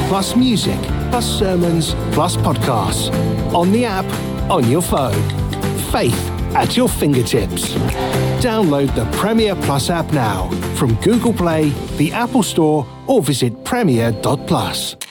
plus music, plus sermons, plus podcasts. On the app, on your phone. Faith at your fingertips. Download the Premier Plus app now from Google Play, the Apple Store, or visit premier.plus.